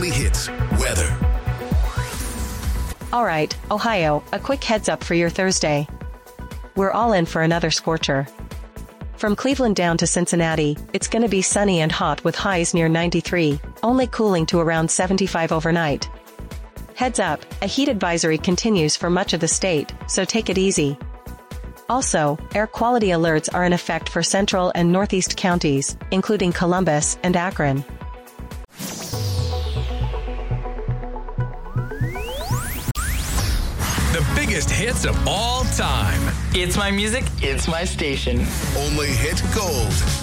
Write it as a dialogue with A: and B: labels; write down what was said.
A: Nightly Hits weather.
B: All right, Ohio, a quick heads up for your Thursday. We're all in for another scorcher. From Cleveland down to Cincinnati, it's going to be sunny and hot with highs near 93, only cooling to around 75 overnight. Heads up, a heat advisory continues for much of the state, so take it easy. Also, air quality alerts are in effect for central and northeast counties, including Columbus and Akron.
C: The biggest hits of all time.
D: It's my music, it's my station.
A: Only hit gold.